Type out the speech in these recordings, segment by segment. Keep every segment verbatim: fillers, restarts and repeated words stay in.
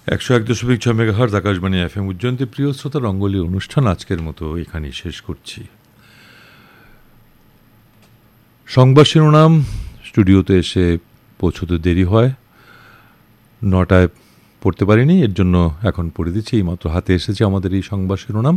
একশো এক দশমিক ছয় মেগাহার্জ আকাশবাণী এফ এম উজ্জয়ন্তী প্রিয় শ্রোতা রঙ্গোলি অনুষ্ঠান আজকের মতো এখানেই শেষ করছি। সংবাদ শিরোনাম স্টুডিওতে এসে পৌঁছতে দেরি হয়, নটায় পড়তে পারিনি, এর জন্য এখন পড়ে দিচ্ছি। এইমাত্র হাতে এসেছে আমাদের এই সংবাদ শিরোনাম।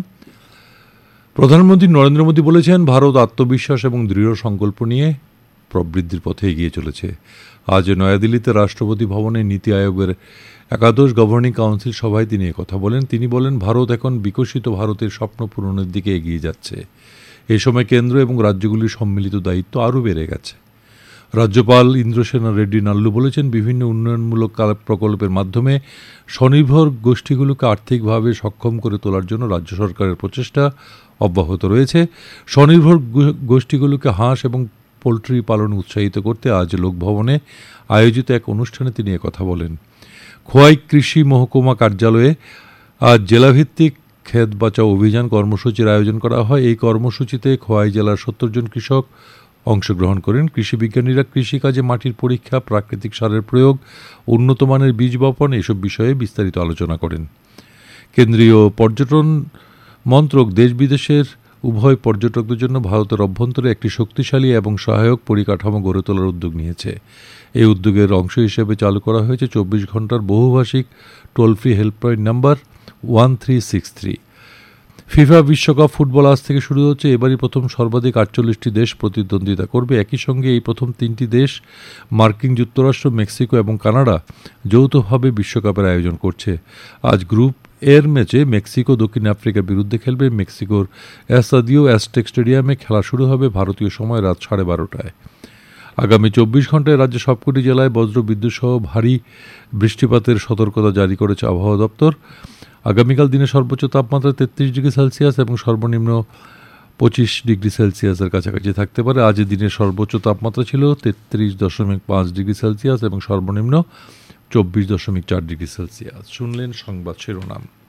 প্রধানমন্ত্রী নরেন্দ্র মোদী বলেছেন, ভারত আত্মবিশ্বাস এবং দৃঢ় সংকল্প নিয়ে প্রবৃদ্ধির পথে এগিয়ে চলেছে। আজ নয়াদিল্লিতে রাষ্ট্রপতি ভবনে নীতি আয়োগের একাদশ গভর্নিং কাউন্সিল সভায় তিনি কথা বলেন। তিনি বলেন, ভারত এখন বিকশিত ভারতের স্বপ্ন পূরণের দিকে এগিয়ে যাচ্ছে। এই সময় কেন্দ্র এবং রাজ্যগুলির সম্মিলিত দায়িত্ব আরও বেড়ে গেছে। রাজ্যপাল ইন্দ্রসেনা রেড্ডি নাল্লু বলেছেন, বিভিন্ন উন্নয়নমূলক প্রকল্পের মাধ্যমে স্বনির্ভর গোষ্ঠীগুলোকে আর্থিকভাবে সক্ষম করে তোলার জন্য রাজ্য সরকারের প্রচেষ্টা অব্যাহত রয়েছে। স্বনির্ভর গোষ্ঠীগুলোকে হাঁস এবং পোলট্রি পালন উৎসাহিত করতে আজ লোকভবনে আয়োজিত এক অনুষ্ঠানে তিনি কথা বলেন। খোয়াই কৃষি মহকুমা কার্যালয়ে আজ জেলাভিত্তিক ক্ষেত বাঁচাও অভিযান কর্মসূচির আয়োজন করা হয়। এই কর্মসূচিতে খোয়াই জেলার সত্তর জন কৃষক অংশগ্রহণ করেন। কৃষি বিজ্ঞানীরা কৃষিকাজে মাটির পরীক্ষা, প্রাকৃতিক সারের প্রয়োগ, উন্নত মানের বীজ বপন এসব বিষয়ে বিস্তারিত আলোচনা করেন। কেন্দ্রীয় পর্যটন মন্ত্রক দেশ বিদেশের উভয় পর্যটকদের জন্য ভারতের অভ্যন্তরে একটি শক্তিশালী এবং সহায়ক পরিকাঠামো গড়ে তোলার উদ্যোগ নিয়েছে। এই উদ্যোগের অংশ হিসেবে চালু করা হয়েছে চব্বিশ ঘন্টার বহুভাষিক toll free helpline number one three six three. FIFA বিশ্বকাপ ফুটবল আজ থেকে শুরু হচ্ছে। এবারই প্রথম সর্বাধিক আটচল্লিশটি দেশ প্রতিদ্বন্দ্বিতা করবে। একই সঙ্গে এই প্রথম তিনটি দেশ মার্কিন যুক্তরাষ্ট্র, মেক্সিকো এবং কানাডা যৌথভাবে বিশ্বকাপের আয়োজন করছে। আজ গ্রুপ এর ম্যাচে মেক্সিকো দক্ষিণ আফ্রিকার বিরুদ্ধে খেলবে। মেক্সিকোর এস্তাদিও অ্যাজটেক স্টেডিয়ামে খেলা শুরু হবে ভারতীয় সময় রাত সাড়ে বারোটায়। আগামী চব্বিশ ঘন্টায় রাজ্যের সবকটি জেলায় বজ্র বিদ্যুৎ সহ ভারী বৃষ্টিপাতের সতর্কতা জারি করেছে আবহাওয়া দপ্তর। আগামীকাল দিনে সর্বোচ্চ তাপমাত্রা তেত্রিশ ডিগ্রি সেলসিয়াস এবং সর্বনিম্ন পঁচিশ ডিগ্রি সেলসিয়াসের কাছাকাছি থাকতে পারে। আজ দিনের সর্বোচ্চ তাপমাত্রা ছিল তেত্রিশ দশমিক পাঁচ ডিগ্রি সেলসিয়াস এবং সর্বনিম্ন চব্বিশ দশমিক চার ডিগ্রি সেলসিয়াস। শুনলেন সংবাদ শিরোনাম।